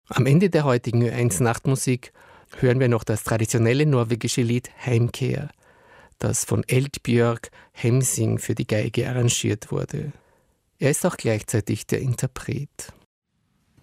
Am Ende der heutigen Ö1 Nachtmusik hören wir noch das traditionelle norwegische Lied Heimkehr, das von Eldbjörg Hemsing für die Geige arrangiert wurde. Er ist auch gleichzeitig der Interpret.